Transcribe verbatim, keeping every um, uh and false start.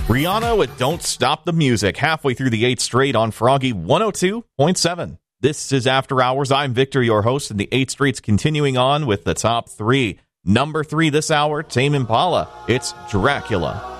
Rihanna with Don't Stop the Music, halfway through the eighth straight on Froggy one oh two point seven. This is After Hours. I'm Victor, your host, and the eighth straight's continuing on with the top three. Number three this hour, Tame Impala. It's Dracula.